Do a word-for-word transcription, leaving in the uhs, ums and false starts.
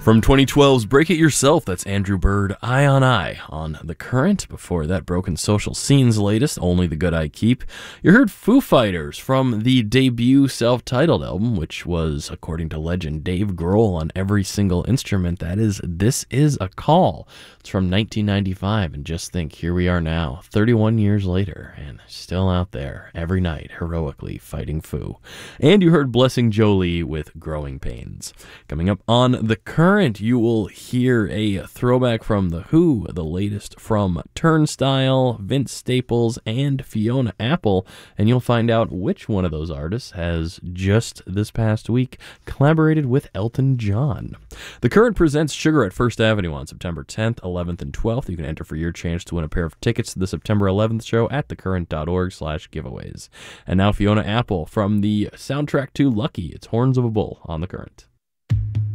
From twenty twelve's Break It Yourself, that's Andrew Bird, Eye on Eye on The Current. Before that, Broken Social Scene's latest, Only the Good I Keep. You heard Foo Fighters from the debut self-titled album, which was, according to legend, Dave Grohl on every single instrument. That is This Is a Call. It's from nineteen ninety-five, and just think, here we are now, thirty-one years later, and still out there every night, heroically fighting Foo. And you heard Blessing Jolie with Growing Pains. Coming up on The Current, you will hear a throwback from The Who, the latest from Turnstile, Vince Staples, and Fiona Apple, and you'll find out which one of those artists has just this past week collaborated with Elton John. The Current presents Sugar at First Avenue on September tenth, eleventh, and twelfth. You can enter for your chance to win a pair of tickets to the September eleventh show at thecurrent.org slash giveaways. And now Fiona Apple from the soundtrack to Lucky. It's Horns of a Bull on The Current.